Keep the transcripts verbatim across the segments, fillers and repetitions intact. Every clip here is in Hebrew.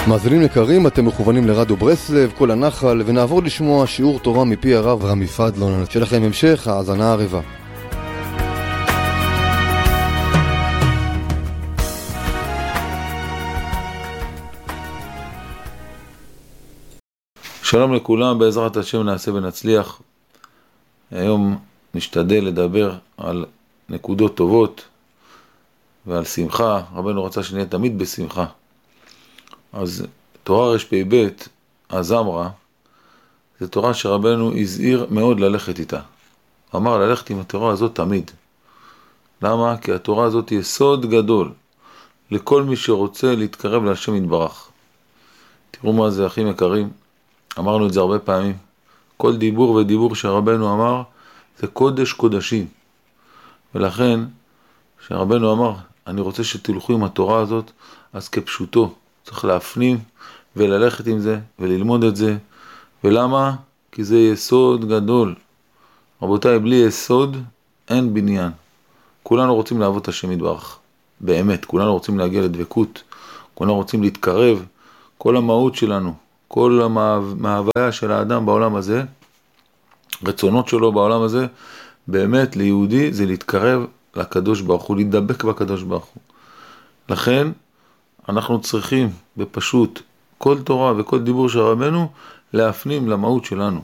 מאזינים יקרים, אתם מכוונים לרדיו ברסלב, כל הנחל, ונעבור לשמוע שיעור תורה מפי הרב רמי פדלון. שיהיה לכם המשך האזנה ערבה. שלום לכולם, בעזרת השם נעשה ונצליח. היום נשתדל לדבר על נקודות טובות ועל שמחה. רבנו רצה שנהיה תמיד בשמחה. אז תורה רשפ"ב, הזמרה, זה תורה שרבנו הזהיר מאוד ללכת איתה. אמר ללכת עם התורה הזאת תמיד. למה? כי התורה הזאת היא יסוד גדול לכל מי שרוצה להתקרב להשם יתברך. תראו מה זה, אחים יקרים. אמרנו את זה הרבה פעמים. כל דיבור ודיבור שרבנו אמר זה קודש קודשים. ולכן שרבנו אמר, אני רוצה שתלכו עם התורה הזאת, אז כפשוטו צריך להפנים וללכת עם זה וללמוד את זה. ולמה? כי זה יסוד גדול. רבותיי, בלי יסוד אין בניין. כולנו רוצים לעבוד את השם יתברך. באמת, כולנו רוצים להגיע לדבקות. כולנו רוצים להתקרב. כל המהות שלנו, כל המהוויה של האדם בעולם הזה, רצונות שלו בעולם הזה, באמת ליהודי זה להתקרב לקדוש ברוך הוא, להידבק בקדוש ברוך הוא. לכן אנחנו צריכים בפשוט כל תורה וכל דיבור של רבנו להפנים למהות שלנו.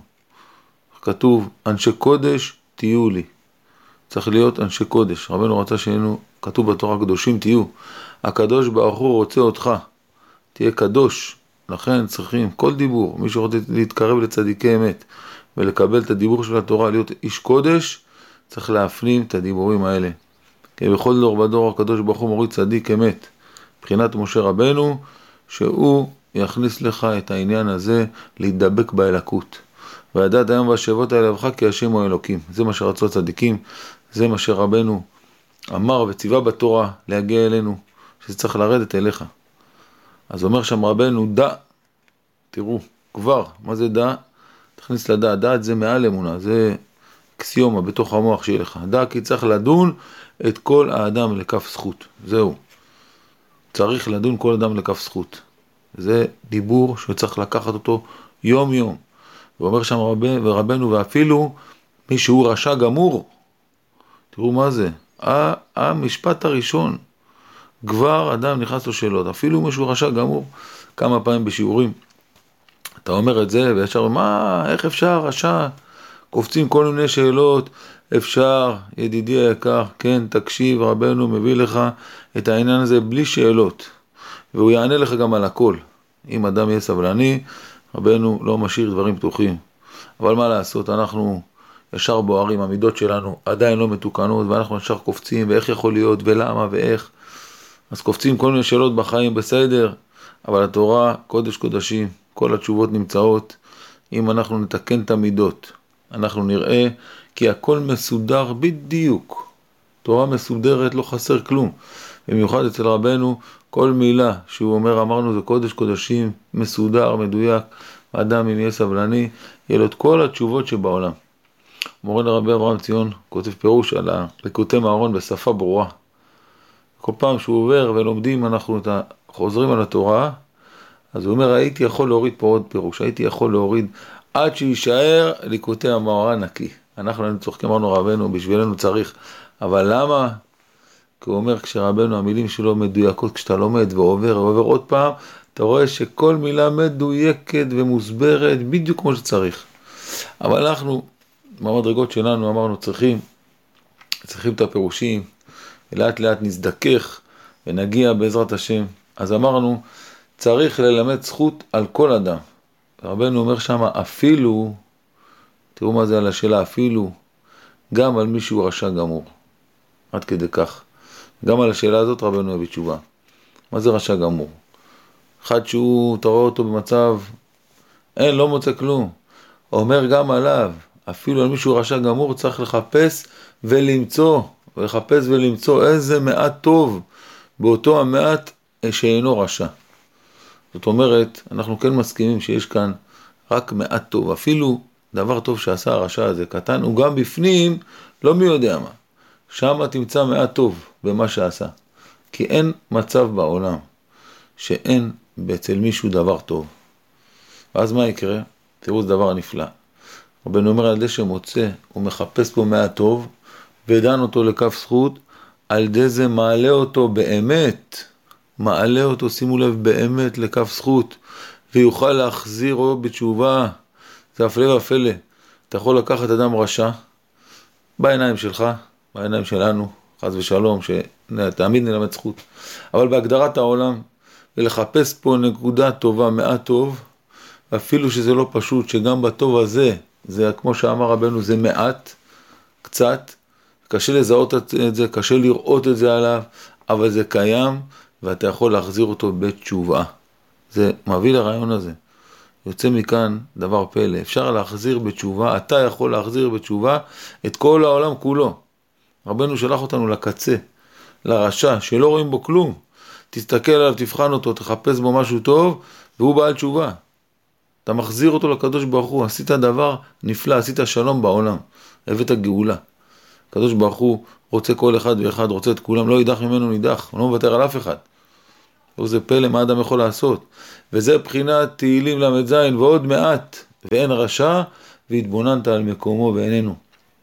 כתוב אנשי קודש תהיו לי. צריך להיות אנשי קודש. רבנו רצה שהיינו, כתוב בתורה קדושים תהיו. הקדוש ברוך הוא רוצה אותך. תהיה קדוש. לכן צריכים כל דיבור, מי שרוצה להתקרב לצדיקי אמת ולקבל את הדיבור של התורה, להיות איש קודש, צריך להפנים את הדיבורים האלה. כי בכל דור בדור הקדוש ברוך הוא מוריד צדיק אמת, מבחינת משה רבנו, שהוא יכניס לך את העניין הזה להידבק באלוקות. וידעת היום והשבות האלה לבך כי השם הוא אלוקים. זה מה שרצו הצדיקים, זה מה שרבנו אמר וציווה בתורה להגיע אלינו, שזה צריך לרדת אליך. אז אומר שם רבנו, דע, תראו, כבר, מה זה דע? תכניס לדע, דעת זה מעל אמונה, זה אקסיומה בתוך המוח שיהיה לך. דע כי צריך לדון את כל האדם לכף זכות, זהו. צריך לדון כל אדם לכף זכות. זה דיבור שצריך לקחת אותו יום יום. ואומר שם רב, ורבנו, ואפילו מי שהוא רשע גמור, תראו מה זה, המשפט הראשון, כבר אדם נכנס לו שאלות, אפילו משהו רשע גמור, כמה פעמים בשיעורים, אתה אומר את זה, וישר, מה, איך אפשר, רשע, קופצים כל מיני שאלות, אפשר, ידידי היקר, כן, תקשיב, רבנו מביא לך את העניין הזה בלי שאלות, והוא יענה לך גם על הכל, אם אדם יהיה סבלני, רבנו לא משאיר דברים פתוחים, אבל מה לעשות, אנחנו ישר בוערים, המידות שלנו עדיין לא מתוקנות, ואנחנו ישר קופצים, ואיך יכול להיות, ולמה, ואיך, אז קופצים כל מיני שאלות בחיים בסדר, אבל התורה קודש קודשים, כל התשובות נמצאות. אם אנחנו נתקן את המידות, אנחנו נראה כי הכל מסודר בדיוק. תורה מסודרת, לא חסר כלום. במיוחד אצל רבנו, כל מילה שהוא אומר, אמרנו זה קודש קודשים, מסודר, מדויק. האדם אם יהיה סבלני, יהיה לו את כל התשובות שבעולם. מורה לרבי אברהם ציון כותב פירוש על ליקוטי מאורן בשפה ברורה. כל פעם שהוא עובר ולומדים, אנחנו חוזרים על התורה, אז הוא אומר, הייתי יכול להוריד פה עוד פירוש, הייתי יכול להוריד עד שישאר ליקוטי המאורן נקי. אנחנו היינו צוחקים, אמרנו רבנו, בשבילנו צריך, אבל למה? כי הוא אומר, כשרבנו המילים שלו מדויקות, כשאתה לומד ועובר, ועובר עוד פעם, אתה רואה שכל מילה מדויקת ומוסברת בדיוק כמו שצריך. אבל אנחנו, במדרגות שלנו, אמרנו, צריכים, צריכים את הפירושים, ולאט לאט נזדכך ונגיע בעזרת השם. אז אמרנו, צריך ללמד זכות על כל אדם. רבנו אומר שם, אפילו, תראו מה זה על השאלה, אפילו, גם על מישהו רשע גמור. עד כדי כך. גם על השאלה הזאת רבנו הביא תשובה. מה זה רשע גמור? אחד שהוא, אתה רואה אותו במצב, אין, לא מוצא כלום. אומר גם עליו, אפילו על מישהו רשע גמור, צריך לחפש ולמצוא. ולחפש ולמצוא איזה מעט טוב באותו המעט שאינו רשע. זאת אומרת, אנחנו כן מסכימים שיש כאן רק מעט טוב. אפילו דבר טוב שעשה הרשע הזה קטן, הוא גם בפנים לא מי יודע מה. שם תמצא מעט טוב במה שעשה. כי אין מצב בעולם שאין אצל מישהו דבר טוב. ואז מה יקרה? תראו, זה דבר נפלא. רבנו אומר, על ידי שמוצא, הוא מחפש פה מעט טוב, ודן אותו לכף זכות, על ידי זה מעלה אותו באמת, מעלה אותו, שימו לב, באמת לכף זכות, ויוכל להחזיר אותו בתשובה. זה הפלא והפלא. אתה יכול לקחת אדם רשע, בעיניים שלך, בעיניים שלנו, חס ושלום, שתמיד נלמד זכות, אבל בהגדרת העולם, ולחפש פה נקודה טובה, מעט טוב, אפילו שזה לא פשוט, שגם בטוב הזה, זה כמו שאמר רבנו, זה מעט, קצת, קשה לזהות את זה, קשה לראות את זה עליו, אבל זה קיים, ואתה יכול להחזיר אותו בתשובה. זה מביא לרעיון הזה. יוצא מכאן דבר פלא. אפשר להחזיר בתשובה, אתה יכול להחזיר בתשובה את כל העולם כולו. רבנו שלח אותנו לקצה, לרשע, שלא רואים בו כלום. תסתכל עליו, תבחן אותו, תחפש בו משהו טוב, והוא בעל תשובה. אתה מחזיר אותו לקדוש ברוך הוא, עשית דבר נפלא, עשית שלום בעולם, הבאת גאולה. הקדוש ברוך הוא רוצה כל אחד ואחד, רוצה את כולם, לא יידח ממנו נידח, הוא לא מוותר על אף אחד. וזה פלא מה אדם יכול לעשות. וזה בחינת תהילים למד זין ועוד מעט, ואין רשע, והתבוננת על מקומו בעינינו.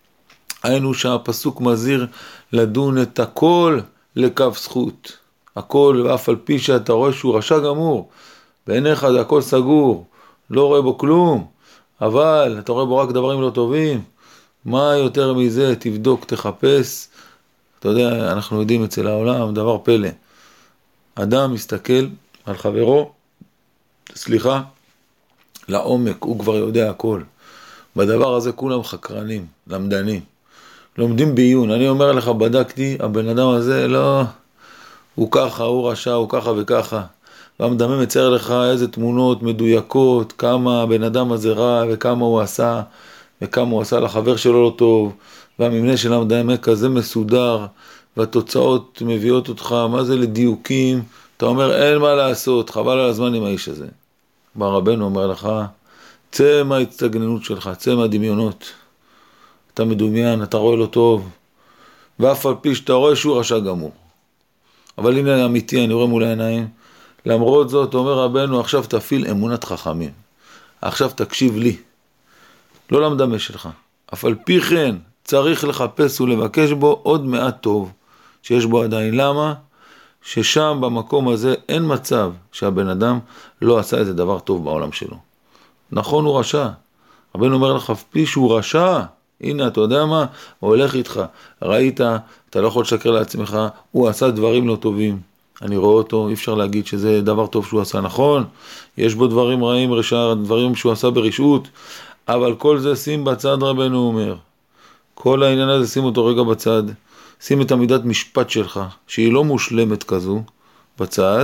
היינו שהפסוק מזהיר לדון את הכל לכף זכות. הכל, ואף על פי שאתה רואה שהוא רשע גמור, בעיניך זה הכל סגור, לא רואה בו כלום, אבל אתה רואה בו רק דברים לא טובים. מה יותר מזה? תבדוק, תחפש. אתה יודע, אנחנו יודעים אצל העולם דבר פלא. אדם מסתכל על חברו, סליחה, לעומק, הוא כבר יודע הכל. בדבר הזה כולם חקרנים, למדנים. לומדים בעיון. אני אומר לך, בדקתי, הבן אדם הזה לא, הוא ככה, הוא רשע, הוא ככה וככה. והמדמה מצייר לך איזה תמונות מדויקות, כמה הבן אדם הזה רע וכמה הוא עשה, וכמה הוא עשה לחבר שלו לא טוב, והמבנה של המדמה כזה מסודר, והתוצאות מביאות אותך, מה זה לדיוקים, אתה אומר אין מה לעשות, חבל על הזמן עם האיש הזה. בא רבנו אומר לך, צא מההצטגננות שלך, צא מהדמיונות, אתה מדומיין, אתה רואה לו טוב, ואף על פי שאתה רואה שהוא רשע גמור. אבל הנה אמיתי, אני רואה מול העיניים, למרות זאת אומר רבנו, עכשיו תפיל אמונת חכמים, עכשיו תקשיב לי, לא למדמה שלך, אף על פי כן צריך לחפש ולבקש בו עוד מעט טוב, שיש בו עדיין. למה? ששם במקום הזה אין מצב שהבן אדם לא עשה איזה דבר טוב בעולם שלו. נכון, הוא רשע. רבנו אומר לך, אף פי שהוא רשע, הנה אתה יודע מה, הוא הולך איתך, ראית, אתה לא יכול לשקר לעצמך, הוא עשה דברים לא טובים. אני רואה אותו, אי אפשר להגיד שזה דבר טוב שהוא עשה, נכון, יש בו דברים רעים, רשע, דברים שהוא עשה ברשעות, אבל כל זה שים בצד, רבנו אומר. כל העניין הזה שים אותו רגע בצד, שים את עמידת משפט שלך, שהיא לא מושלמת כזו, בצד.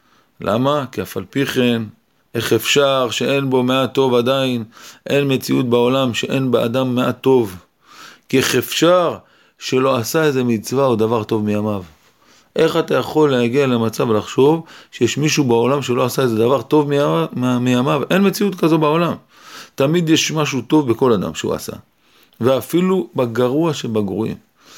למה? כי אף על פי כן, איך אפשר שאין בו מעט טוב עדיין, אין מציאות בעולם שאין באדם מעט טוב, כי איך אפשר שלא עשה איזה מצווה או דבר טוב מימיו. איך אתה יכול להגיע למצב ולחשוב שיש מישהו בעולם שלא עשה איזה דבר טוב מימיו? אין מציאות כזו בעולם. תמיד יש משהו טוב בכל אדם שהוא עשה. ואפילו בגרוע שבגרועים.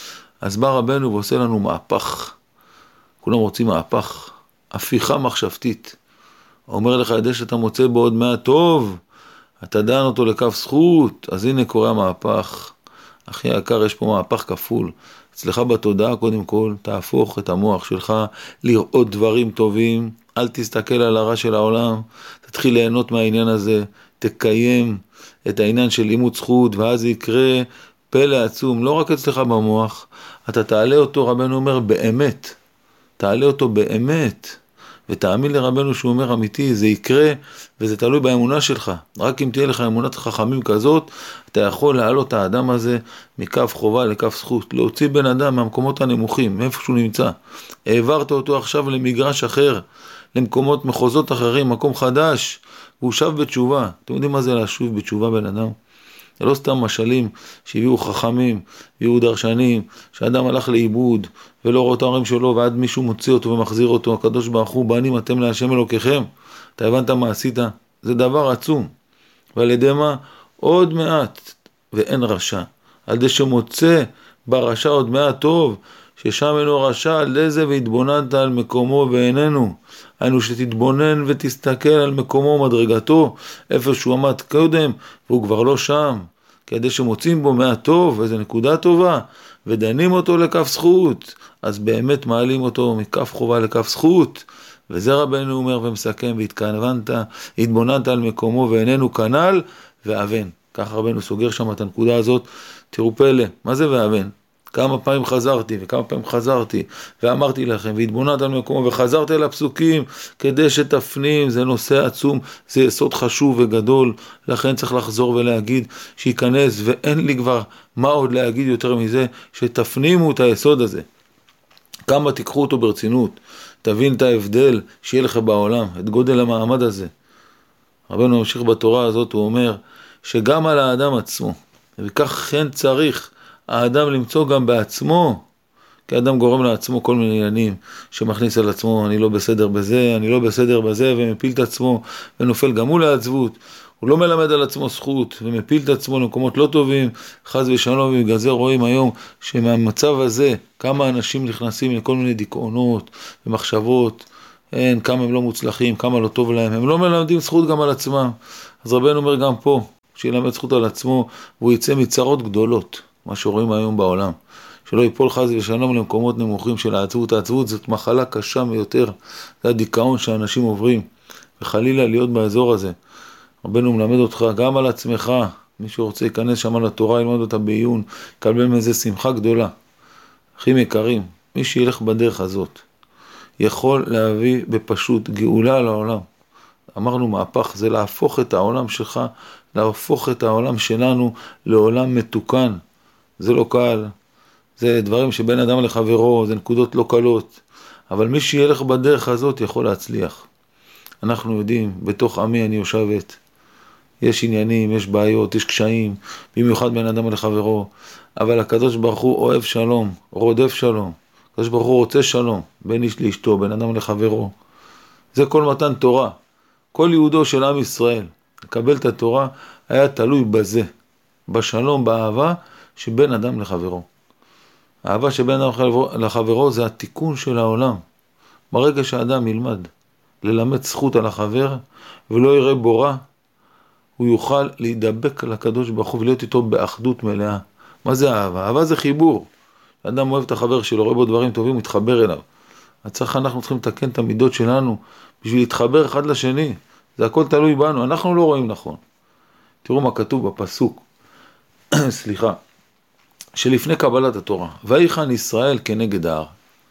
אז בא רבנו ועושה לנו מהפך. כולם רוצים מהפך. הפיכה מחשבתית. אומר לך, ידי שאתה מוצא בו עוד מעט טוב, אתה דן אותו לכף זכות, אז הנה קורה המהפך. אחי היקר, יש פה מהפך כפול. אצלך בתודעה קודם כל, תהפוך את המוח שלך לראות דברים טובים, אל תסתכל על הרע של העולם, תתחיל ליהנות מהעניין הזה, תקיים את העניין של לימוד זכות, ואז זה יקרה פלא עצום, לא רק אצלך במוח, אתה תעלה אותו, רבנו אומר, באמת, תעלה אותו באמת, ותאמין לרבנו שהוא אומר אמיתי, זה יקרה, וזה תלוי באמונה שלך. רק אם תהיה לך אמונת חכמים כזאת, אתה יכול להעלות את האדם הזה מכף חובה לכף זכות, להוציא בן אדם מהמקומות הנמוכים, מאיפה שהוא נמצא. העברת אותו עכשיו למגרש אחר, למקומות מחוזות אחרים, מקום חדש, והוא שב בתשובה. אתם יודעים מה זה להשוב בתשובה בן אדם? זה לא סתם משלים שהביאו חכמים, הביאו דרשנים, שאדם הלך לאיבוד ולא רואה את ההורים שלו, ועד מישהו מוציא אותו ומחזיר אותו. הקדוש ברוך הוא, בנים אתם להשם אלוקיכם. אתה הבנת מה עשית? זה דבר עצום. ועל ידי מה? עוד מעט, ואין רשע. על ידי שמוצא ברשע עוד מעט טוב, ששם אינו רשע על איזה והתבוננת על מקומו ואיננו. היינו שתתבונן ותסתכל על מקומו מדרגתו, איפה שהוא עמד קודם, והוא כבר לא שם. כדי שמוצאים בו מהטוב, איזו נקודה טובה, ודנים אותו לכף זכות, אז באמת מעלים אותו מכף חובה לכף זכות. וזה רבנו אומר ומסכם, והתכוונת, התבוננת על מקומו ואיננו כנ"ל, ואבן. ככה רבנו סוגר שם את הנקודה הזאת. תראו פלא, מה זה ואבן? כמה פעמים חזרתי וכמה פעמים חזרתי ואמרתי לכם והתבוננת על מקומו וחזרתי על הפסוקים כדי שתפנים. זה נושא עצום, זה יסוד חשוב וגדול, לכן צריך לחזור ולהגיד שייכנס, ואין לי כבר מה עוד להגיד יותר מזה, שתפנימו את היסוד הזה. כמה תיקחו אותו ברצינות, תבין את ההבדל שיהיה לך בעולם, את גודל המעמד הזה. רבנו ממשיך בתורה הזאת, הוא אומר שגם על האדם עצמו, וכך כן צריך האדם למצוא גם בעצמו, כי האדם גורם לעצמו כל מיני עניינים שמכניס על עצמו, אני לא בסדר בזה, אני לא בסדר בזה, ומפיל את עצמו ונופל גם הוא לעצבות. הוא לא מלמד על עצמו זכות ומפיל את עצמו למקומות לא טובים, חס ושלום. ובגלל זה רואים היום שמהמצב הזה כמה אנשים נכנסים לכל מיני דיכאונות ומחשבות, אין, כמה הם לא מוצלחים, כמה לא טוב להם, הם לא מלמדים זכות גם על עצמם. אז רבנו אומר גם פה, שילמד זכות על עצמו והוא יצא מצרות גדולות, מה שרואים היום בעולם. שלא ייפול חס ושלום למקומות נמוכים של העצבות. העצבות זאת מחלה קשה מיותר, זה הדיכאון שאנשים עוברים, וחלילה להיות באזור הזה. רבנו מלמד אותך גם על עצמך, מי שרוצה להיכנס שם לתורה, ילמד אותה בעיון, יקבל מזה שמחה גדולה. אחים יקרים, מי שילך בדרך הזאת, יכול להביא בפשוט גאולה לעולם. אמרנו מהפך, זה להפוך את העולם שלך, להפוך את העולם שלנו לעולם מתוקן. זה לא קל, זה דברים שבין אדם לחברו, זה נקודות לא קלות, אבל מי שילך בדרך הזאת יכול להצליח. אנחנו יודעים, בתוך עמי אני יושבת, יש עניינים, יש בעיות, יש קשיים, במיוחד בין אדם לחברו, אבל הקדוש ברוך הוא אוהב שלום, רודף שלום. הקדוש ברוך הוא רוצה שלום, בין איש לאשתו, בין אדם לחברו. זה כל מתן תורה. כל יהודו של עם ישראל, לקבל את התורה, היה תלוי בזה, בשלום, באהבה שבין אדם לחברו. האהבה שבין אדם לחברו זה התיקון של העולם. ברגע שהאדם ילמד ללמד זכות על החבר ולא יראה בורא, הוא יוכל להידבק על הקדוש ברוך הוא ולהיות איתו באחדות מלאה. מה זה אהבה? אהבה זה חיבור. האדם אוהב את החבר שלו, רואה בו דברים טובים, מתחבר אליו. הצריך אנחנו צריכים לתקן את המידות שלנו בשביל להתחבר אחד לשני. זה הכל תלוי בנו, אנחנו לא רואים נכון. תראו מה כתוב בפסוק, סליחה, שלפני קבלת התורה, ויחן ישראל כנגד ההר.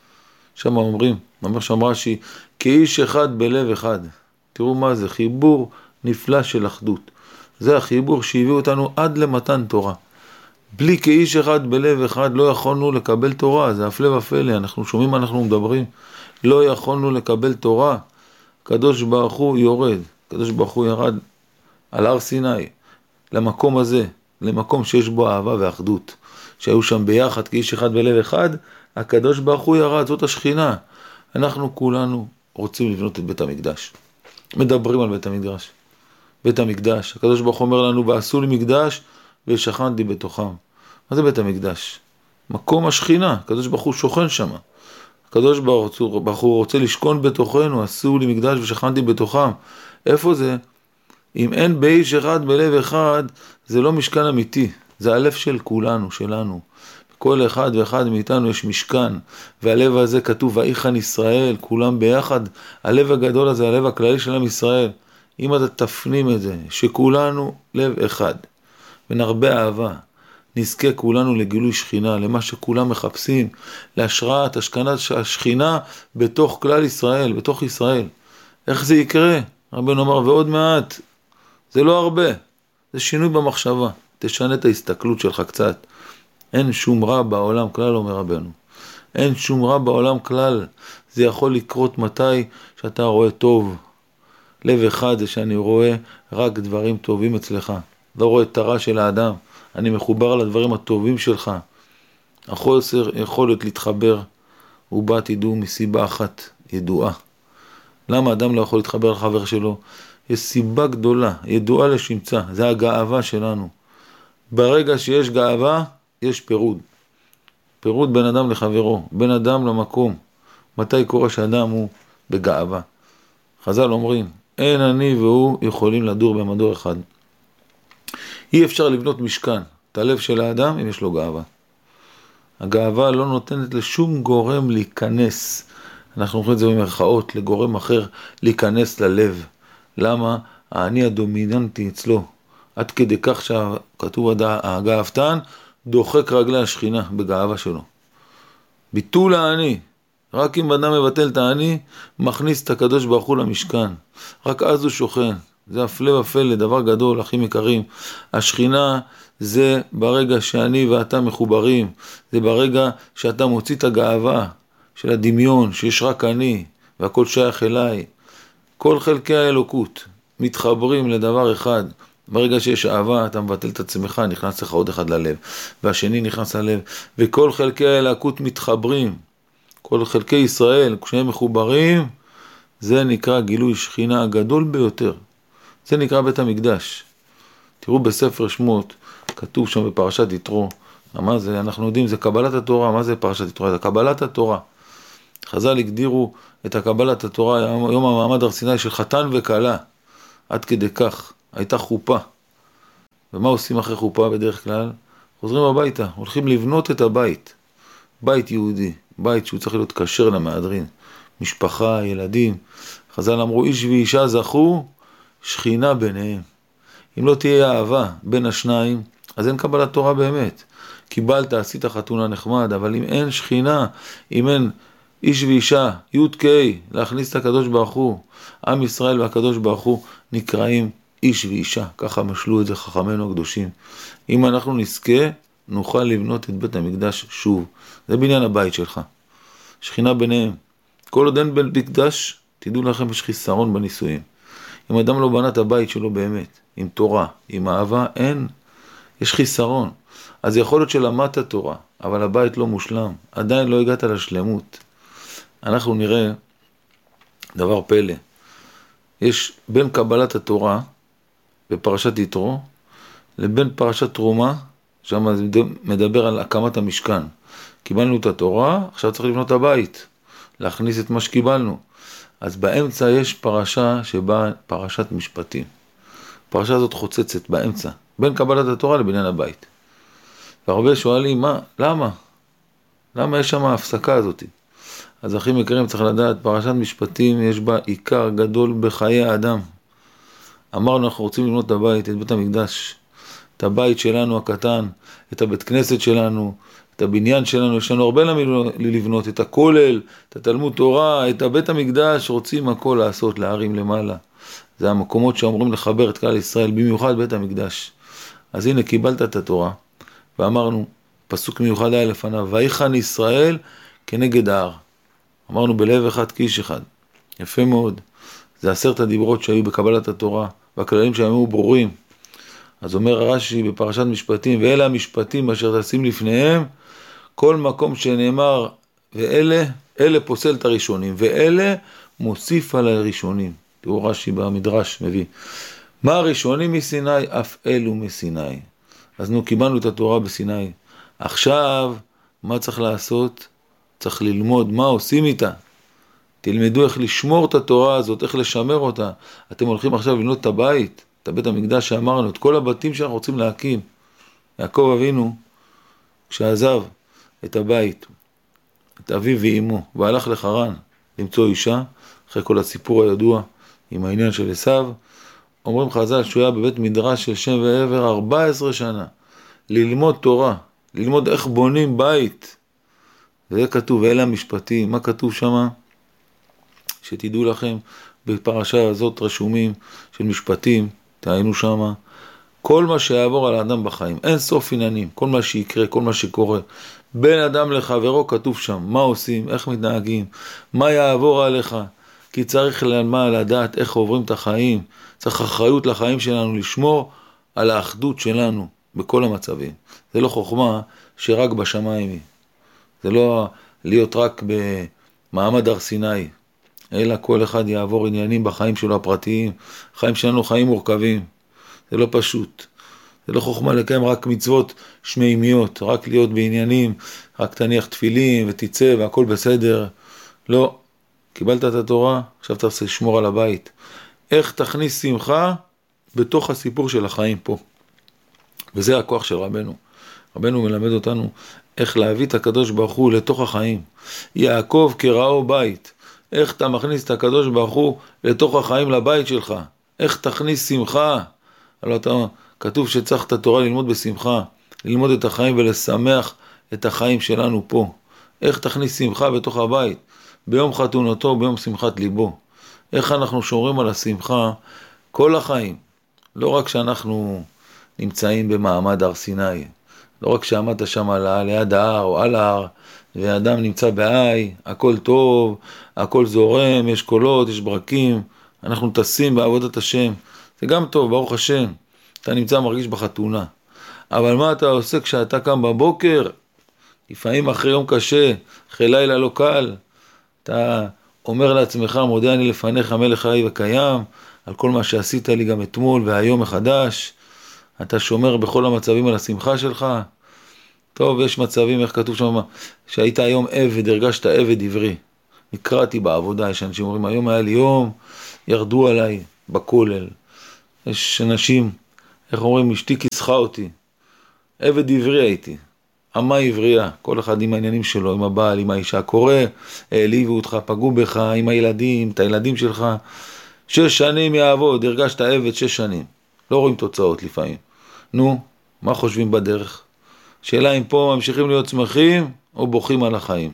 שם אומרים, אומר שם רש"י, כאיש אחד בלב אחד. תראו מה זה, חיבור נפלא של אחדות. זה החיבור שהביאו אותנו עד למתן תורה. בלי כאיש אחד בלב אחד לא יכולנו לקבל תורה, זה הפלא ופלא, אנחנו שומעים מה אנחנו מדברים. לא יכולנו לקבל תורה. הקדוש ברוך הוא יורד, הקדוש ברוך הוא ירד על הר סיני, למקום הזה, למקום שיש בו אהבה ואחדות. שהיו שם ביחד כאיש אחד בלב אחד, הקדוש ברוך הוא ירד, זאת השכינה. אנחנו כולנו רוצים לבנות את בית המקדש. מדברים על בית המקדש. בית המקדש, הקדוש ברוך הוא אומר לנו, ועשו לי מקדש ושכנתי בתוכם. מה זה בית המקדש? מקום השכינה, הקדוש ברוך הוא שוכן שם. הקדוש ברוך הוא רוצה לשכון בתוכנו, עשו לי מקדש ושכנתי בתוכם. איפה זה? אם אין באיש אחד בלב אחד, זה לא משכן אמיתי. זה הלב של כולנו, שלנו. כל אחד ואחד מאיתנו יש משכן, והלב הזה כתוב, ויחן ישראל, כולם ביחד. הלב הגדול הזה, הלב הכללי של עם ישראל. אם אתה תפנים את זה, שכולנו לב אחד, ונרבה אהבה, נזכה כולנו לגילוי שכינה, למה שכולם מחפשים, להשראת השכנת השכינה בתוך כלל ישראל, בתוך ישראל. איך זה יקרה? רבנו אמר, ועוד מעט, זה לא הרבה, זה שינוי במחשבה, תשנה את ההסתכלות שלך קצת. אין שום רע בעולם כלל, אומר רבנו. אין שום רע בעולם כלל. זה יכול לקרות מתי שאתה רואה טוב. לב אחד זה שאני רואה רק דברים טובים אצלך. לא רואה את הרע של האדם. אני מחובר לדברים הטובים שלך. החוסר יכולת להתחבר, הוא בא תדעו מסיבה אחת ידועה. למה אדם לא יכול להתחבר לחבר שלו? יש סיבה גדולה, ידועה לשמצה. זה הגאווה שלנו. ברגע שיש גאווה, יש פירוד. פירוט בין אדם לחברו, בין אדם למקום. מתי קורה שאדם הוא בגאווה? חז"ל אומרים, אין אני והוא יכולים לדור במדור אחד. אי אפשר לבנות משכן, את הלב של האדם אם יש לו גאווה. הגאווה לא נותנת לשום גורם להיכנס, אנחנו אומרים את זה במרכאות, לגורם אחר להיכנס ללב. למה? האני הדומיננטי אצלו, עד כדי כך שכתוב הגאוותן, דוחק רגלי השכינה בגאווה שלו. ביטול האני, רק אם אדם מבטל את האני, מכניס את הקדוש ברוך הוא למשכן. רק אז הוא שוכן. זה הפלא ופלא, דבר גדול, אחים יקרים. השכינה זה ברגע שאני ואתה מחוברים. זה ברגע שאתה מוציא את הגאווה של הדמיון, שיש רק אני, והכל שייך אליי. כל חלקי האלוקות מתחברים לדבר אחד. ברגע שיש אהבה, אתה מבטל את עצמך, נכנס לך עוד אחד ללב. והשני נכנס ללב. וכל חלקי האלוקות מתחברים. כל חלקי ישראל, כשהם מחוברים, זה נקרא גילוי שכינה הגדול ביותר. זה נקרא בית המקדש. תראו בספר שמות, כתוב שם בפרשת יתרו, מה זה? אנחנו יודעים, זה קבלת התורה. מה זה פרשת יתרו? זה קבלת התורה. חז"ל הגדירו את הקבלת התורה, יום המעמד הר סיני של חתן וכלה. עד כדי כך, הייתה חופה. ומה עושים אחרי חופה בדרך כלל? חוזרים הביתה, הולכים לבנות את הבית. בית יהודי, בית שהוא צריך להיות כשר למהדרין. משפחה, ילדים. חז"ל אמרו, איש ואישה זכו, שכינה ביניהם. אם לא תהיה אהבה בין השניים, אז אין קבלת תורה באמת. קיבלת, עשית חתונה נחמד, אבל אם אין שכינה, אם אין איש ואישה, י' ק', להכניס את הקדוש ברוך הוא, עם ישראל והקדוש ברוך הוא נקראים איש ואישה. ככה משלו את זה חכמינו הקדושים. אם אנחנו נזכה, נוכל לבנות את בית המקדש שוב. זה בניין הבית שלך. שכינה ביניהם. כל עוד אין בית מקדש, תדעו לכם, יש חיסרון בנישואים. אם אדם לא בנה את הבית שלו באמת, עם תורה, עם אהבה, אין, יש חיסרון. אז יכול להיות שלמדת תורה, אבל הבית לא מושלם, עדיין לא הגעת לשלמות. אנחנו נראה דבר פלא. יש בין קבלת התורה בפרשת יתרו, לבין פרשת תרומה, שם מדבר על הקמת המשכן. קיבלנו את התורה, עכשיו צריך לבנות הבית, להכניס את מה שקיבלנו. אז באמצע יש פרשה שבה פרשת משפטים. הפרשה הזאת חוצצת באמצע, בין קבלת התורה לבניין הבית. והרבה שואלים, מה? למה? למה יש שם ההפסקה הזאת? אז אחים יקרים, צריך לדעת, פרשת משפטים יש בה עיקר גדול בחיי האדם. אמרנו, אנחנו רוצים לבנות את הבית, את בית המקדש, את הבית שלנו הקטן, את הבית כנסת שלנו, את הבניין שלנו, יש לנו הרבה למי לבנות, את הכולל, את התלמוד תורה, את הבית המקדש, רוצים הכל לעשות, להרים למעלה. זה המקומות שאומרים לחבר את כלל ישראל, במיוחד בית המקדש. אז הנה, קיבלת את התורה, ואמרנו, פסוק מיוחד היה לפניו, ויחן ישראל כנגד ההר. אמרנו, בלב אחד כאיש אחד. יפה מאוד. זה עשרת הדיברות שהיו בקבלת התורה, והכללים שהיו ברורים. אז אומר רש"י בפרשת משפטים, ואלה המשפטים אשר תשים לפניהם, כל מקום שנאמר, ואלה, אלה פוסל את הראשונים, ואלה מוסיף על הראשונים. תראו רש"י במדרש מביא. מה הראשונים מסיני? אף אלו מסיני. אז נו, קיבלנו את התורה בסיני. עכשיו, מה צריך לעשות? צריך ללמוד מה עושים איתה. תלמדו איך לשמור את התורה הזאת, איך לשמר אותה. אתם הולכים עכשיו לבנות את הבית, את בית המקדש שאמרנו, את כל הבתים שאנחנו רוצים להקים. יעקב אבינו, כשעזב את הבית, את אביו ואימו, והלך לחרן למצוא אישה, אחרי כל הסיפור הידוע עם העניין של עשיו, אומרים חז"ל שהוא היה בבית מדרש של שם ועבר ארבע עשרה שנה, ללמוד תורה, ללמוד איך בונים בית. וזה כתוב, ואלה המשפטים, מה כתוב שם? שתדעו לכם, בפרשה הזאת רשומים של משפטים, תהיינו שם, כל מה שיעבור על האדם בחיים, אין סוף עניינים, כל מה שיקרה, כל מה שקורה, בין אדם לחברו כתוב שם, מה עושים, איך מתנהגים, מה יעבור עליך, כי צריך למה לדעת איך עוברים את החיים, צריך אחריות לחיים שלנו, לשמור על האחדות שלנו בכל המצבים. זה לא חוכמה שרק בשמיים היא, זה לא להיות רק במעמד הר סיני, אלא כל אחד יעבור עניינים בחיים שלו הפרטיים, חיים שלנו חיים מורכבים, זה לא פשוט. זה לא חוכמה לקיים רק מצוות שמימיות, רק להיות בעניינים, רק תניח תפילין ותצא והכל בסדר. לא. קיבלת את התורה, עכשיו אתה רוצה לשמור על הבית. איך תכניס שמחה בתוך הסיפור של החיים פה. וזה הכוח של רבנו. רבנו מלמד אותנו איך להביא את הקדוש ברוך הוא לתוך החיים. יעקב קראו בית. איך אתה מכניס את הקדוש ברוך הוא לתוך החיים לבית שלך. איך תכניס שמחה. הלוא אתה, כתוב שצריך את התורה ללמוד בשמחה. ללמוד את החיים ולשמח את החיים שלנו פה. איך תכניס שמחה בתוך הבית. ביום חתונתו, ביום שמחת ליבו. איך אנחנו שומרים על השמחה כל החיים. לא רק שאנחנו נמצאים במעמד הר סיני. לא רק שעמדת שם על, ליד ההר או על ההר, ואדם נמצא בעי, הכל טוב, הכל זורם, יש קולות, יש ברקים, אנחנו טסים בעבודת השם. זה גם טוב, ברוך השם. אתה נמצא מרגיש בחתונה. אבל מה אתה עושה כשאתה קם בבוקר? לפעמים אחרי יום קשה, אחרי לילה לא קל, אתה אומר לעצמך, מודה אני לפניך מלך חי וקיים, על כל מה שעשית לי גם אתמול והיום מחדש. אתה שומר בכל המצבים על השמחה שלך. טוב, יש מצבים, איך כתוב שם, שהיית היום עבד, הרגשת עבד עברי. נקראתי בעבודה, יש אנשים אומרים, היום היה לי יום, ירדו עליי בכולל. יש אנשים, איך אומרים, אשתי כיסחה אותי. עבד עברי הייתי. אמה עברייה, כל אחד עם העניינים שלו, עם הבעל, עם האישה, קורא, העליבו אותך, פגעו בך, עם הילדים, את הילדים שלך. שש שנים יעבוד, הרגשת עבד שש שנים. לא רואים תוצאות לפעמים. נו, מה חושבים בדרך? שאלה אם פה ממשיכים להיות שמחים או בוכים על החיים.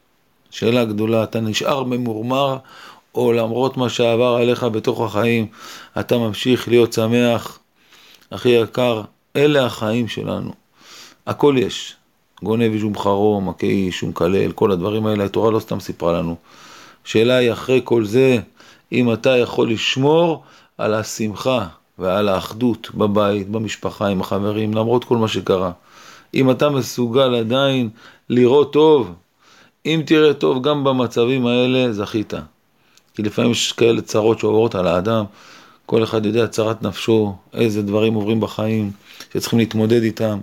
שאלה גדולה, אתה נשאר ממורמר או למרות מה שעבר עליך בתוך החיים, אתה ממשיך להיות שמח. הכי יקר, אלה החיים שלנו. הכל יש. גונב ושום חרום, מקי, שום כלל, כל הדברים האלה, התורה לא סתם סיפרה לנו. שאלה היא אחרי כל זה, אם אתה יכול לשמור על השמחה ועל האחדות בבית, במשפחה, עם החברים, למרות כל מה שקרה. אם אתה מסוגל עדיין לראות טוב, אם תראה טוב גם במצבים האלה, זכית. כי לפעמים יש כאלה צרות שעוברות על האדם, כל אחד יודע צרת נפשו, איזה דברים עוברים בחיים, שצריכים להתמודד איתם.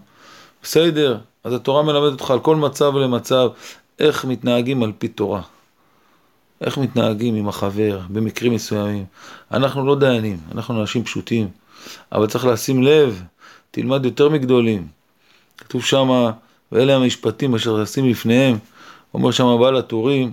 בסדר, אז התורה מלמדת אותך על כל מצב למצב, איך מתנהגים על פי תורה. איך מתנהגים עם החבר, במקרים מסוימים. אנחנו לא דיינים, אנחנו אנשים פשוטים, אבל צריך לשים לב, תלמד יותר מגדולים. כתוב שם, ואלה המשפטים אשר לשים לפניהם, אומר שם בעל התורים,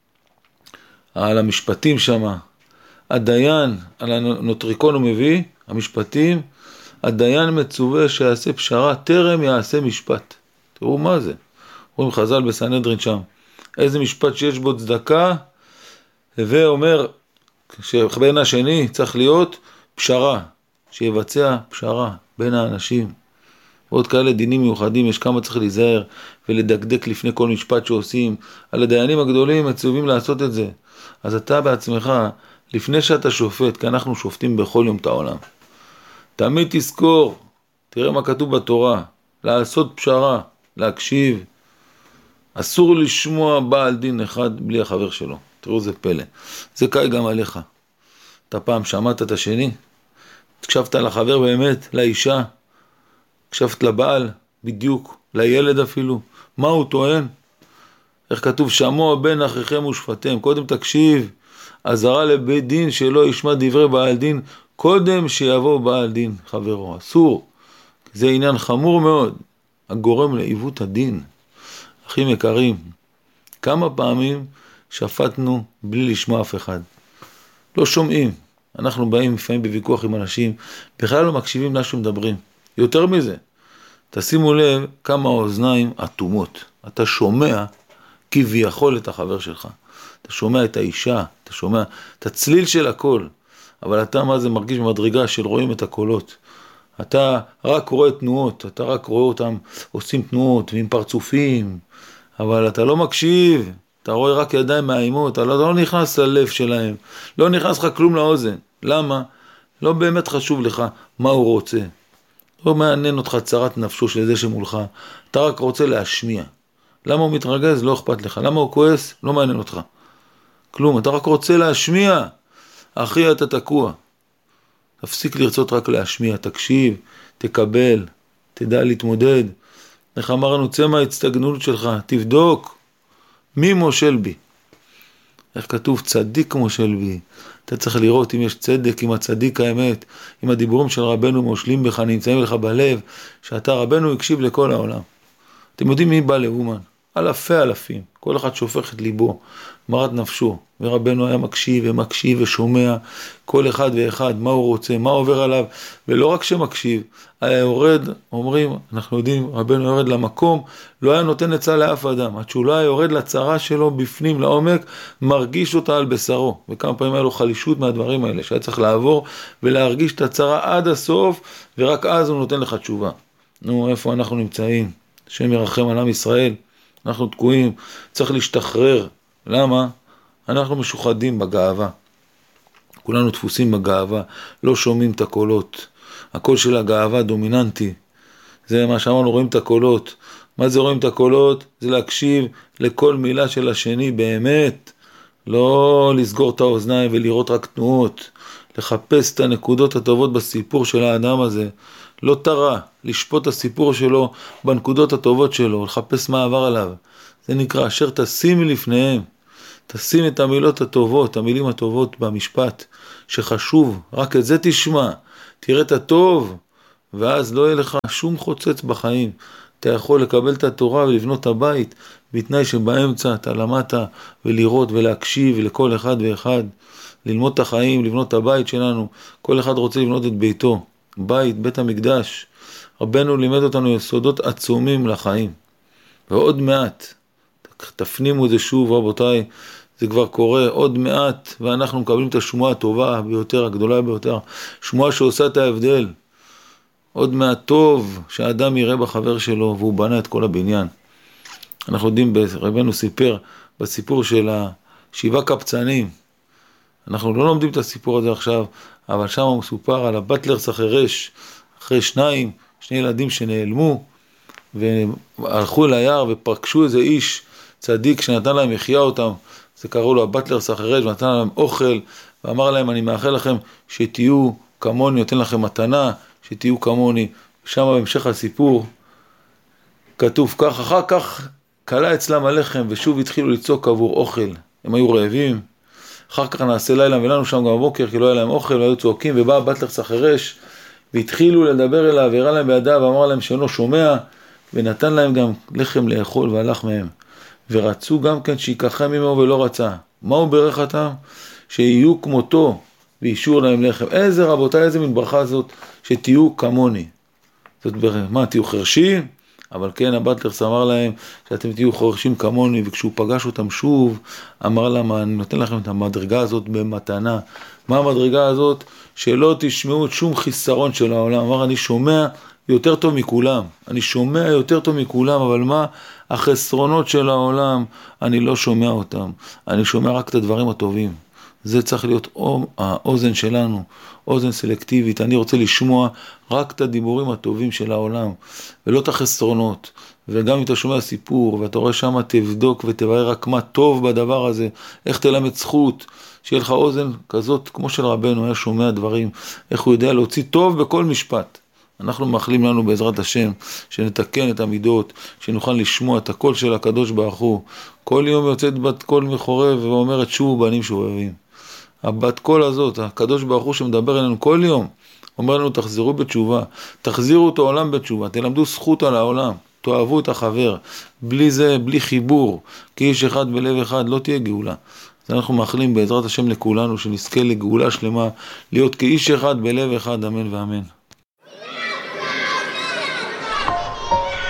על המשפטים שם, הדיין, על הנוטריקון הוא מביא, המשפטים, הדיין מצווה שיעשה פשרה, טרם יעשה משפט. תראו מה זה. רואים חז"ל בסנהדרין שם. איזה משפט שיש בו צדקה, ואומר שבין השני צריך להיות פשרה, שיבצע פשרה בין האנשים. ועוד כאלה דינים מיוחדים, יש כמה צריך להיזהר ולדקדק לפני כל משפט שעושים. על הדיינים הגדולים מצווים לעשות את זה. אז אתה בעצמך, לפני שאתה שופט, כי אנחנו שופטים בכל יום את העולם. תמיד תזכור, תראה מה כתוב בתורה, לעשות פשרה, להקשיב. אסור לשמוע בעל דין אחד בלי החבר שלו. תראו זה פלא. זה קיים גם עליך. אתה פעם שמעת את השני? הקשבת לחבר באמת, לאישה? הקשבת לבעל? בדיוק. לילד אפילו? מה הוא טוען? איך כתוב? שמוע בין אחיכם ושפטם. קודם תקשיב. עזרה לבית דין שלא ישמע דברי בעל דין. קודם שיבוא בעל דין חברו. אסור. זה עניין חמור מאוד. הגורם לעיוות הדין. אחים יקרים, כמה פעמים שפטנו בלי לשמוע אף אחד. לא שומעים. אנחנו באים לפעמים בוויכוח עם אנשים, בכלל לא מקשיבים מה שמדברים. יותר מזה, תשימו לב כמה האוזניים אטומות. אתה שומע כביכול את החבר שלך. אתה שומע את האישה, אתה שומע את הצליל של הכל. אבל אתה מה זה מרגיש במדרגה של רואים את הקולות. אתה רק רואה תנועות, אתה רק רואה אותם עושים תנועות ועם פרצופים, אבל אתה לא מקשיב, אתה רואה רק ידיים מאיימות, אתה לא, אתה לא נכנס ללב שלהם, לא נכנס לך כלום לאוזן. למה? לא באמת חשוב לך מה הוא רוצה. לא מעניין אותך צרת נפשו של זה שמולך, אתה רק רוצה להשמיע. למה הוא מתרגז? לא אכפת לך. למה הוא כועס? לא מעניין אותך. כלום, אתה רק רוצה להשמיע. אחי, אתה תקוע. תפסיק לרצות רק להשמיע, תקשיב, תקבל, תדע להתמודד. איך אמרנו, צא מההצטגנות שלך, תבדוק מי מושל בי. איך כתוב, צדיק מושל בי. אתה צריך לראות אם יש צדק, אם הצדיק האמת, אם הדיבורים של רבנו מושלים בך, נמצאים לך בלב, שאתה רבנו הקשיב לכל העולם. אתם יודעים מי בא לאומן? אלפי אלפים, כל אחד שופך את ליבו, מרת נפשו, ורבנו היה מקשיב ומקשיב ושומע כל אחד ואחד, מה הוא רוצה, מה עובר עליו, ולא רק שמקשיב, היה יורד, אומרים, אנחנו יודעים, רבנו יורד למקום, לא היה נותן עצה לאף אדם, עד שהוא לא היה יורד לצרה שלו בפנים, לעומק, מרגיש אותה על בשרו, וכמה פעמים היה לו חלישות מהדברים האלה, שהיה צריך לעבור ולהרגיש את הצרה עד הסוף, ורק אז הוא נותן לך תשובה. נו, איפה אנחנו נמצאים? השם ירחם על עם ישראל. אנחנו תקועים, צריך להשתחרר. למה? אנחנו משוחדים בגאווה. כולנו דפוסים בגאווה, לא שומעים את הקולות. הקול של הגאווה דומיננטי. זה מה שאמרנו, רואים את הקולות. מה זה רואים את הקולות? זה להקשיב לכל מילה של השני באמת. לא לסגור את האוזניים ולראות רק תנועות. לחפש את הנקודות הטובות בסיפור של האדם הזה. לא תרע, לשפוט את הסיפור שלו בנקודות הטובות שלו, לחפש מה עבר עליו. זה נקרא, אשר תשים לפניהם. תשים את המילות הטובות, המילים הטובות במשפט, שחשוב, רק את זה תשמע. תראה את הטוב, ואז לא יהיה לך שום חוצץ בחיים. אתה יכול לקבל את התורה ולבנות את הבית, בתנאי שבאמצע אתה למדת ולראות ולהקשיב לכל אחד ואחד. ללמוד את החיים, לבנות את הבית שלנו. כל אחד רוצה לבנות את ביתו. בית, בית המקדש. רבנו לימד אותנו יסודות עצומים לחיים. ועוד מעט, תפנימו את זה שוב רבותיי, זה כבר קורה עוד מעט, ואנחנו מקבלים את השמועה הטובה ביותר, הגדולה ביותר, שמועה שעושה את ההבדל. עוד מעט טוב שהאדם יראה בחבר שלו, והוא בנה את כל הבניין. אנחנו יודעים, רבנו סיפר בסיפור של השבעה קפצנים, אנחנו לא לומדים את הסיפור הזה עכשיו, אבל שם הוא מסופר על הבטלרס החרש, אחרי שניים, שני ילדים שנעלמו, והלכו אל היער ופרקשו איזה איש צדיק שנתן להם מחיה אותם, זה קראו לו הבטלרס החרש, ונתן להם אוכל, ואמר להם, אני מאחל לכם שתהיו כמוני, נותן לכם מתנה, שתהיו כמוני. שם בהמשך הסיפור כתוב כך, אחר כך קלה אצלם הלחם, ושוב התחילו לצעוק עבור אוכל, הם היו רעבים, אחר כך נעשה לילה ולנו שם גם בבוקר, כי לא היה להם אוכל, והיו צועקים, ובא הבטלרס החרש, והתחילו לדבר אליו, והראה להם בידיו, ואמר להם שאינו שומע, ונתן להם גם לחם לאכול, והלך מהם. ורצו גם כן שיקחם ממנו ולא רצה. מה הוא ברך אותם? שיהיו כמותו, וישור להם לחם. איזה רבותיי, איזה מין ברכה זאת, שתהיו כמוני. זאת ברכה, מה, תהיו חרשים? אבל כן, הבטלרס אמר להם שאתם תהיו חרשים כמוני, וכשהוא פגש אותם שוב, אמר להם, אני נותן לכם את המדרגה הזאת במתנה. מה המדרגה הזאת? שלא תשמעו שום חיסרון של העולם. אמר, אני שומע יותר טוב מכולם. אני שומע יותר טוב מכולם, אבל מה? החסרונות של העולם, אני לא שומע אותם. אני שומע רק את הדברים הטובים. זה צריך להיות האוזן שלנו, אוזן סלקטיבית. אני רוצה לשמוע רק את הדיבורים הטובים של העולם, ולא את החסרונות. וגם אם אתה שומע סיפור, ואתה רואה שם, תבדוק ותברר רק מה טוב בדבר הזה, איך תלמד זכות, שיהיה לך אוזן כזאת, כמו של רבנו, היה שומע דברים, איך הוא יודע להוציא טוב בכל משפט. אנחנו מאחלים לנו בעזרת השם, שנתקן את המידות, שנוכל לשמוע את הקול של הקדוש ברוך הוא. כל יום יוצאת בת קול מחורב, ואומרת שוב בנים שובבים. הבת קול הזאת, הקדוש ברוך הוא שמדבר אלינו כל יום, אומר לנו תחזרו בתשובה, תחזירו את העולם בתשובה, תלמדו זכות על העולם, תאהבו את החבר, בלי זה, בלי חיבור, כאיש אחד בלב אחד, לא תהיה גאולה. אז אנחנו מאחלים בעזרת השם לכולנו, שנזכה לגאולה שלמה, להיות כאיש אחד בלב אחד, אמן ואמן.